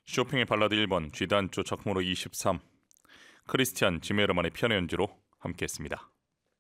쇼핑의 발라드 1번 쥐단조 작품으로 23 크리스티안 지메르만의 피아노 연주로 함께했습니다.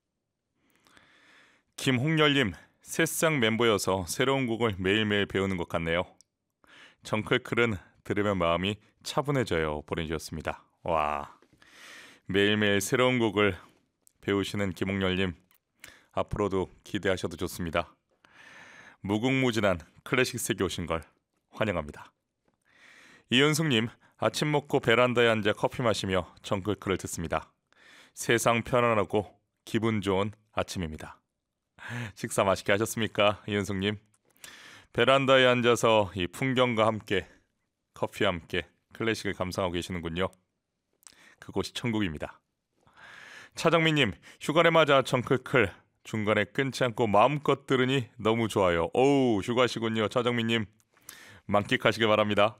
김홍열님, 새싹 멤버여서 새로운 곡을 매일매일 배우는 것 같네요. 정클클은 들으면 마음이 차분해져요 보내주셨습니다. 와, 매일매일 새로운 곡을 배우시는 김홍열님, 앞으로도 기대하셔도 좋습니다. 무궁무진한 클래식 세계 오신 걸 환영합니다. 이은숙님, 아침 먹고 베란다에 앉아 커피 마시며 정글클을 듣습니다. 세상 편안하고 기분 좋은 아침입니다. 식사 맛있게 하셨습니까, 이은숙님? 베란다에 앉아서 이 풍경과 함께 커피와 함께 클래식을 감상하고 계시는군요. 그곳이 천국입니다. 차정민님, 휴가를 맞아 정클클 중간에 끊지 않고 마음껏 들으니 너무 좋아요. 오우, 휴가시군요. 차정민님, 만끽하시길 바랍니다.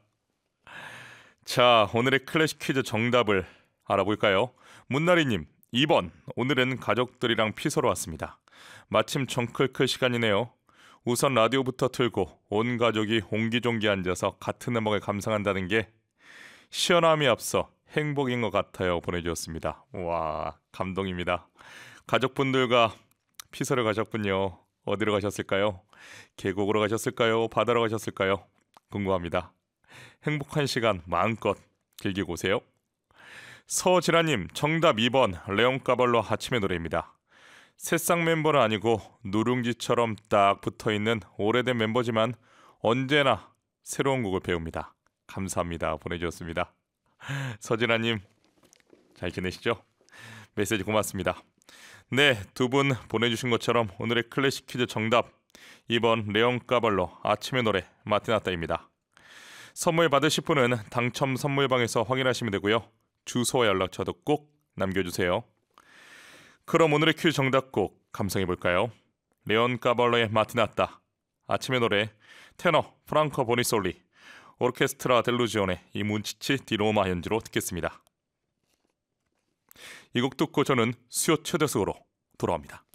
자, 오늘의 클래식 퀴즈 정답을 알아볼까요? 문나리님, 2번. 오늘은 가족들이랑 피서로 왔습니다. 마침 정클클 시간이네요. 우선 라디오부터 틀고 온 가족이 옹기종기 앉아서 같은 음악을 감상한다는 게 시원함이 앞서 행복인 것 같아요 보내주셨습니다. 와, 감동입니다. 가족분들과 피서를 가셨군요. 어디로 가셨을까요? 계곡으로 가셨을까요? 바다로 가셨을까요? 궁금합니다. 행복한 시간 마음껏 즐기고 오세요. 서진아님, 정답 2번 레온 까발로 아침의 노래입니다. 새싹 멤버는 아니고 누룽지처럼 딱 붙어있는 오래된 멤버지만 언제나 새로운 곡을 배웁니다. 감사합니다 보내주셨습니다. 서진아님, 잘 지내시죠? 메시지 고맙습니다. 네, 두 분 보내주신 것처럼 오늘의 클래식 퀴즈 정답 2번 레온 까발로 아침의 노래 마티나타입니다. 선물 받으실 분은 당첨 선물방에서 확인하시면 되고요. 주소와 연락처도 꼭 남겨주세요. 그럼 오늘의 퀴즈 정답곡 감상해볼까요? 레온 까발로의 마티나타, 아침의 노래, 테너 프랑코 보니솔리, 오르케스트라 델루지온의 이 문치치 디로마 연주로 듣겠습니다. 이 곡 듣고 저는 수요 최대석으로 돌아옵니다.